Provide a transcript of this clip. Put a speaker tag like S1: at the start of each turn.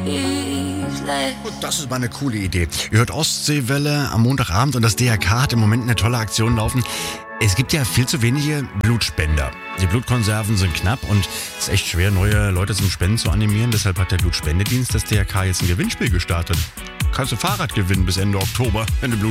S1: Gut, das ist mal eine coole Idee. Ihr hört Ostseewelle am Montagabend und das DRK hat im Moment eine tolle Aktion laufen. Es gibt ja viel zu wenige Blutspender. Die Blutkonserven sind knapp und es ist echt schwer, neue Leute zum Spenden zu animieren. Deshalb hat der Blutspendedienst des DRK jetzt ein Gewinnspiel gestartet. Kannst du Fahrrad gewinnen bis Ende Oktober, wenn du Blut